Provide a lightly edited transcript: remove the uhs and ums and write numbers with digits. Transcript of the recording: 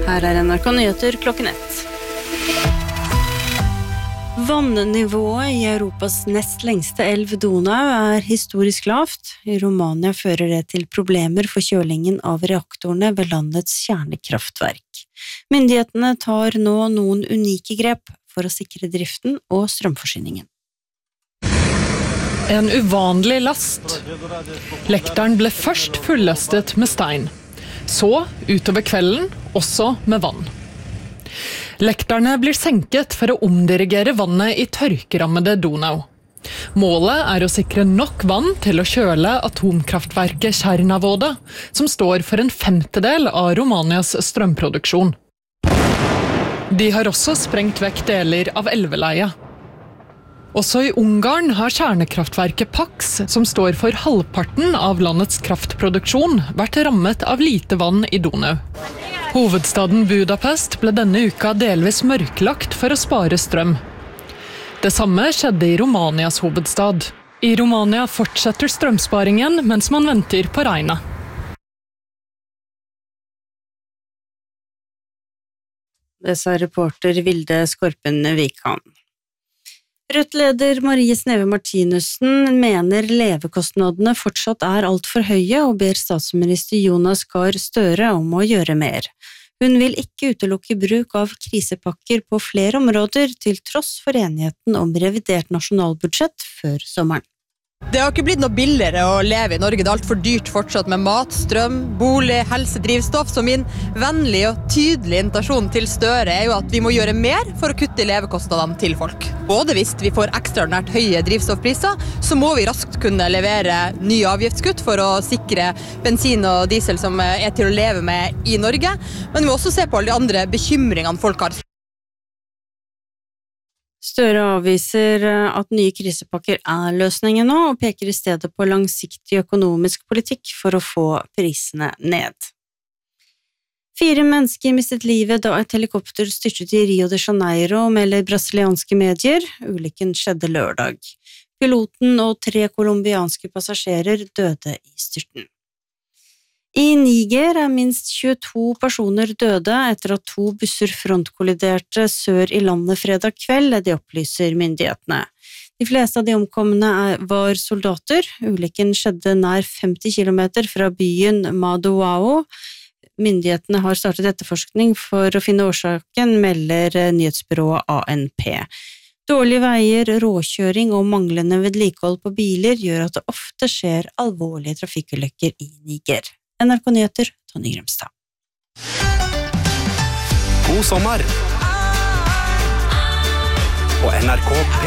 Her NRK Nyheter klokken 1. Vannnivået i Europas nest lengste elv Donau historisk lavt. I Romania fører det til problemer for kjølingen av reaktorene ved landets kjernekraftverk. Myndighetene tar nå noen unike grep for å sikre driften og strømforsyningen. En uvanlig last. Lekteren ble først fullastet med stein. Så, utover kvelden, også med vann. Lekterne blir senket for å omdirigere vannet i tørkerammede Donau. Målet å sikre nok vann til å kjøle atomkraftverket Černavodă, som står for en 1/5 av Romanias strømproduksjon. De har også sprengt vekk deler av elveleie. Også i Ungarn har kjernekraftverket Paks, som står for halvparten av landets kraftproduksjon, vært rammet av lite vann i Donau. Hovedstaden Budapest ble denne uka delvis mørklagt for å spare strøm. Det samme skjedde i Romanias hovedstad. I Romania fortsetter strømsparingen mens man venter på regnet. Det sa reporter Vilde Skorpen Vikan. Rødt-leder Marie Sneve Martinussen mener levekostnadene fortsatt alt for høye og ber statsminister Jonas Gahr Støre om å gjøre mer. Hun vil ikke utelukke bruk av krisepakker på flere områder til tross for enigheten om revidert nasjonalbudsjett før sommeren. Det har ikke blitt noe billigere å leve i Norge. Det alt for dyrt fortsatt med mat, strøm, bolig, helse, drivstoff. Så min vennlige og tydelige invitasjon til Støre jo at vi må gjøre mer for å kutte i levekostnadene til folk. Både hvis vi får ekstraordinært høye drivstoffpriser, så må vi raskt kunne levere nye avgiftskutt for å sikre bensin og diesel som til å leve med i Norge. Men vi må også se på alle de andre bekymringene folk har. Støre avviser at nye krisepakker løsningen nå, og peker i stedet på langsiktig økonomisk politikk for å få prisene ned. 4 mennesker mistet livet da et helikopter styrtet i Rio de Janeiro, melder brasilianske medier. Ulykken skjedde lørdag. Piloten og 3 kolumbianske passasjerer døde i styrten. I Niger minst 22 personer døde etter at 2 busser frontkolliderte sør i landet fredag kveld, det opplyser myndighetene. De fleste av de omkomne var soldater. Ulykken skjedde nær 50 kilometer fra byen Madoao. Myndighetene har startet etterforskning for å finne årsaken, melder nyhetsbyrået ANP. Dårlige veier, råkjøring og manglende vedlikehold på biler gjør at det ofte skjer alvorlige trafikkulykker i Niger. NRK Nyheter, Tony Grimstad. God sommer! På NRK P1.